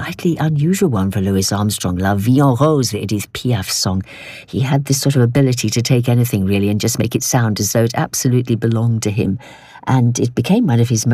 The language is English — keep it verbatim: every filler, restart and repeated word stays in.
slightly unusual one for Louis Armstrong, La Vie en Rose, the Edith Piaf song. He had this sort of ability to take anything really and just make it sound as though it absolutely belonged to him. And it became one of his